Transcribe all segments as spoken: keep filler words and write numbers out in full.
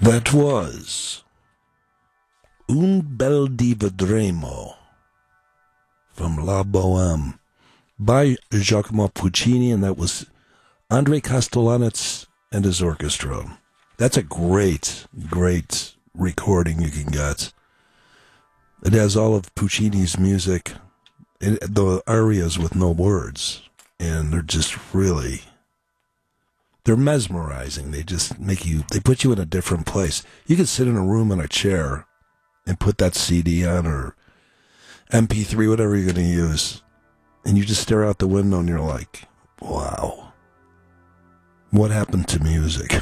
That was Un bel di vedremo from La Boheme by Giacomo Puccini, and that was Andre Kostelanetz and his orchestra. That's a great, great recording you can get. It has all of Puccini's music, it, the arias with no words, and they're just really... They're mesmerizing. They just make you, they put you in a different place. You can sit in a room in a chair and put that C D on or M P three, whatever you're going to use, and you just stare out the window and you're like, wow, what happened to music?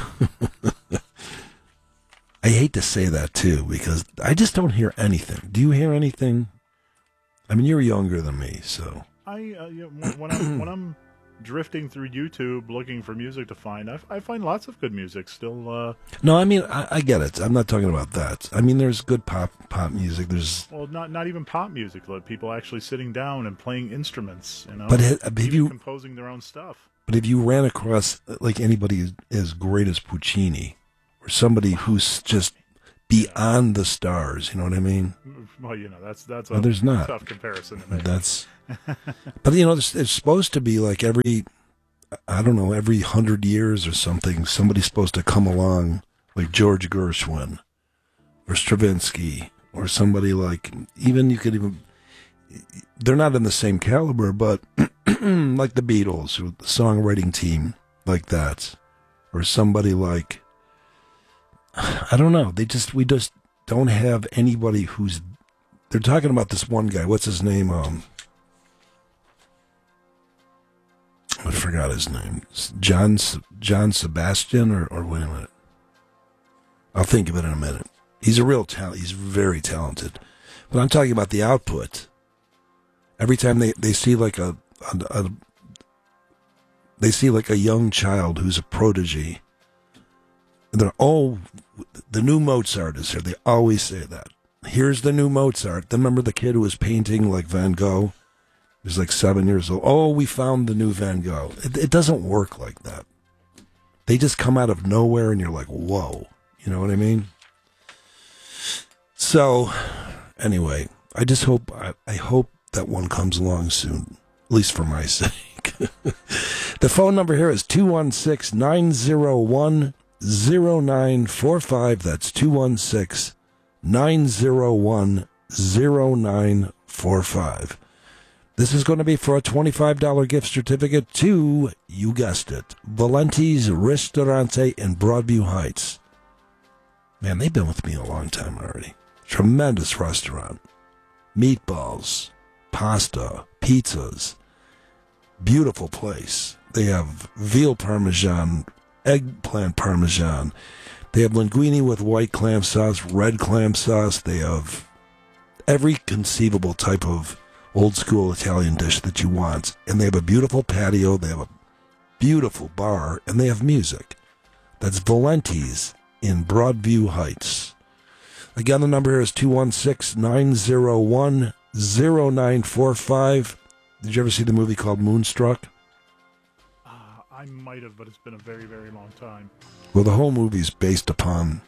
I hate to say that too, because I just don't hear anything. Do you hear anything? I mean, you're younger than me, so. I, uh, you know, when I'm, when I'm, drifting through YouTube looking for music to find, I, I find lots of good music still. Uh, no, I mean, I, I get it. I'm not talking about that. I mean, there's good pop pop music. There's well, not not even pop music. Like people actually sitting down and playing instruments. You know, but have, have you composing their own stuff? But if you ran across like anybody as great as Puccini, or somebody who's just beyond the stars, you know what I mean? Well, you know, that's that's a well, there's not. tough comparison to make. That's. But, you know, it's, it's supposed to be like every, I don't know, every hundred years or something, somebody's supposed to come along, like George Gershwin or Stravinsky or somebody like, even you could even, they're not in the same caliber, but like the Beatles or the songwriting team like that, or somebody like, I don't know, they just, we just don't have anybody who's, they're talking about this one guy, what's his name, um, I forgot his name. John John Sebastian, or, or wait a minute. I'll think of it in a minute. He's a real talent. He's very talented. But I'm talking about the output. Every time they, they see like a, a, a they see like a young child who's a prodigy, and they're, oh, the new Mozart is here. They always say that. Here's the new Mozart. Then remember the kid who was painting like Van Gogh? He was like seven years old. Oh, we found the new Van Gogh. It, it doesn't work like that. They just come out of nowhere and you're like, whoa. You know what I mean? So, anyway, I just hope, I, I hope that one comes along soon, at least for my sake. The phone number here is two one six, nine zero one, zero nine four five. That's two one six, nine zero one, zero nine four five. This is going to be for a twenty-five dollars gift certificate to, you guessed it, Valenti's Ristorante in Broadview Heights. Man, they've been with me a long time already. Tremendous restaurant. Meatballs, pasta, pizzas. Beautiful place. They have veal parmesan, eggplant parmesan. They have linguine with white clam sauce, red clam sauce. They have every conceivable type of old school Italian dish that you want. And they have a beautiful patio, they have a beautiful bar, and they have music. That's Valenti's in Broadview Heights. Again, the number here is two one six, nine zero one, zero nine four five. Did you ever see the movie called Moonstruck? Uh, I might have, but it's been a very, very long time. Well, the whole movie is based upon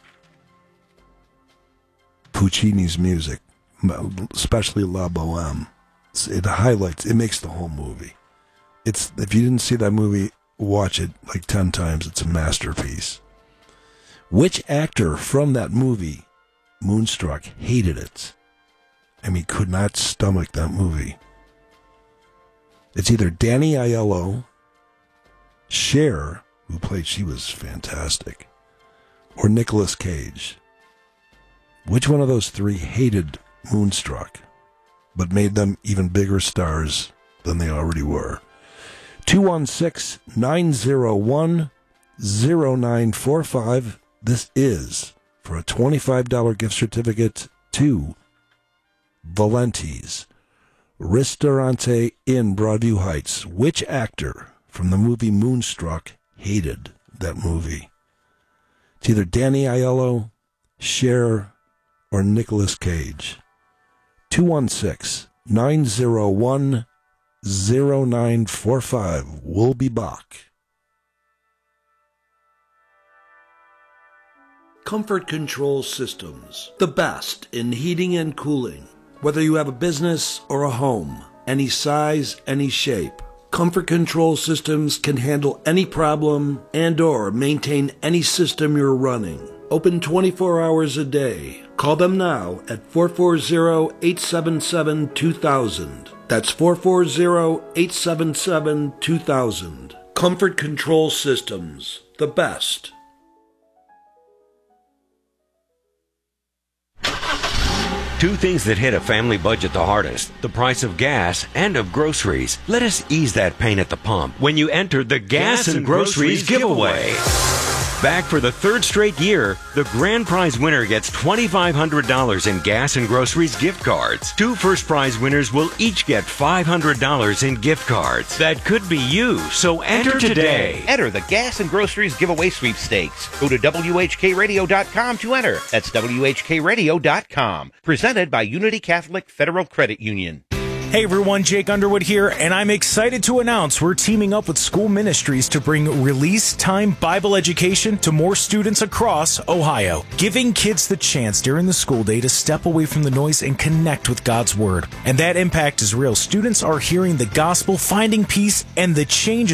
Puccini's music, especially La Boheme. It highlights, it makes the whole movie. It's, if you didn't see that movie, watch it like ten times. It's a masterpiece. Which actor from that movie, Moonstruck, hated it? I mean, could not stomach that movie. It's either Danny Aiello, Cher, who played, she was fantastic, or Nicolas Cage. Which one of those three hated Moonstruck, but made them even bigger stars than they already were? two one six, nine zero one, zero nine four five. This is for a twenty-five dollars gift certificate to Valenti's Ristorante in Broadview Heights. Which actor from the movie Moonstruck hated that movie? It's either Danny Aiello, Cher, or Nicolas Cage. two one six, nine zero one, zero nine four five. We'll be back. Comfort Control Systems, the best in heating and cooling. Whether you have a business or a home, any size, any shape, Comfort Control Systems can handle any problem and or maintain any system you're running. Open twenty-four hours a day. Call them now at four four zero, eight seven seven, two thousand. That's four four zero, eight seven seven, two thousand. Comfort Control Systems, the best. Two things that hit a family budget the hardest, the price of gas and of groceries. Let us ease that pain at the pump when you enter the Gas, gas and, and Groceries, groceries giveaway. giveaway. Back for the third straight year, the grand prize winner gets twenty-five hundred dollars in Gas and Groceries gift cards. Two first prize winners will each get five hundred dollars in gift cards. That could be you, so enter, enter today. today. Enter the Gas and Groceries giveaway sweepstakes. Go to W H K radio dot com to enter. That's W H K radio dot com. Presented by Unity Catholic Federal Credit Union. Hey everyone, Jake Underwood here, and I'm excited to announce we're teaming up with School Ministries to bring Release Time Bible education to more students across Ohio, giving kids the chance during the school day to step away from the noise and connect with God's Word. And that impact is real. Students are hearing the gospel, finding peace, and the change